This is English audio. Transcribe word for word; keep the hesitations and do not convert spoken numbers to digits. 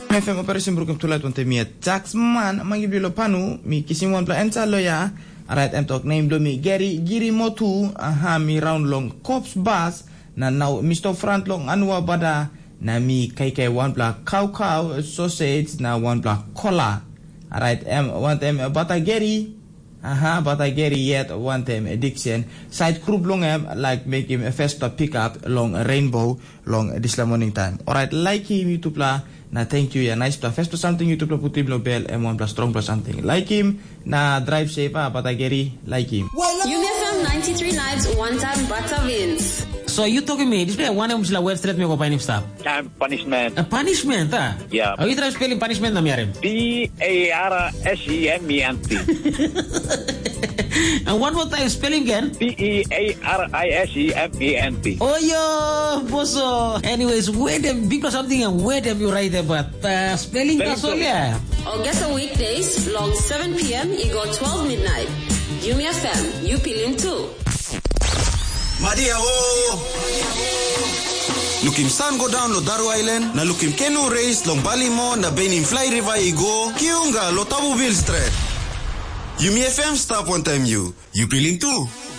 F M operation brokem tulat want mi tax man mangi bilo panu mi kisim wan pla enta loya right em talk name do mi Gary Giri Motu aha mi round long cops bus na now Mister Front long anwa bada na mi kai kai wan pla cow cow sausage na wan pla cola right em want em bata Gary aha bata Gary yet want em addiction side group long em like make him a first pick up long rainbow long this morning time alright like him YouTube pla na thank you ya nice to first to something YouTube putih bell M one plus strong plus something like him na drive safe ah bata Gary like him U M F M ninety-three lives one time butter wins. So you talking me this play one of the web straight me go find him stop. Time punishment. A punishment ah. Yeah. Are you trying spelling punishment na miarem? P A R S E M E N T. And one more time spelling again. P E A R I S E M E N T. Oh yo, boso. Anyways, where them because something and where them you write about uh, spelling kasolya. August weekdays long seven p m you go twelve midnight. U M F M, you feeling too. Madia ho. Lukim San go down lo Daru Island na lukim Kenu race long Balimo na Benin Fly River igo Kiunga lo Tabu Bill Street. U M F M stop one time you. You feeling too?